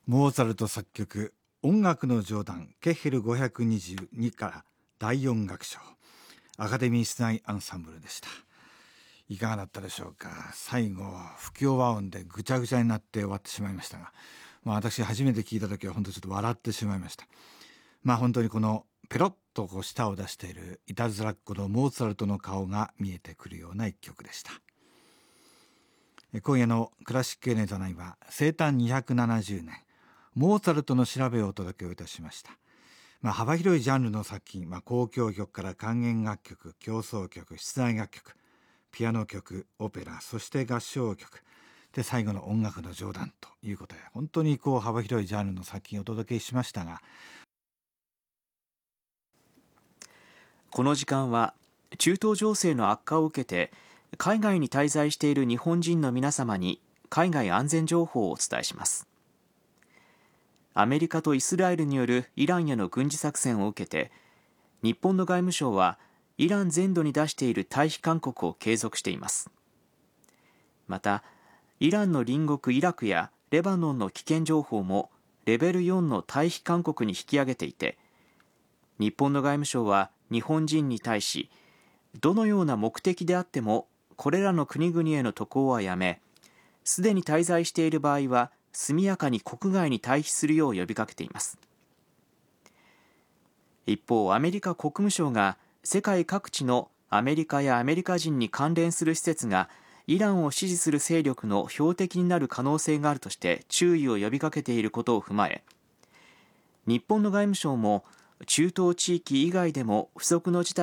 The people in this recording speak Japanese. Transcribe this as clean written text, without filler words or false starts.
モーツァルト作曲音楽の上段ケッヘル522から第4楽章アカデミー室内アンサンブルでした。いかがだったでしょうか。最後不協和音でぐちゃぐちゃになって終わってしまいましたが、私初めて聞いた時は本当にちょっと笑ってしまいました。本当にこのペロッと舌を出しているいたずらっ子のモーツァルトの顔が見えてくるような一曲でした。今夜のクラシックエネザナイは生誕270年モーツァルトの調べをお届けをいたしました。幅広いジャンルの作品、交響曲から管弦楽曲、協奏曲、室内楽曲、ピアノ曲、オペラ、そして合唱曲で最後の音楽の上段ということで、本当に幅広いジャンルの作品をお届けしましたが、 この時間は中東情勢の悪化を受けて海外に滞在している日本人の皆様に海外安全情報をお伝えします。アメリカとイスラエルによるイランへの軍事作戦を受けて、日本の外務省はイラン全土に出している退避勧告を継続しています。また、イランの隣国イラクやレバノンの危険情報もレベル4の退避勧告に引き上げていて、日本の外務省は日本人に対し、どのような目的であってもこれらの国々への渡航はやめ、すでに滞在している場合は速やかに国外に退避するよう呼びかけています。一方、アメリカ国務省が世界各地のアメリカやアメリカ人に関連する施設がイランを支持する勢力の標的になる可能性があるとして注意を呼びかけていることを踏まえ、日本の外務省も中東地域以外でも不測の事態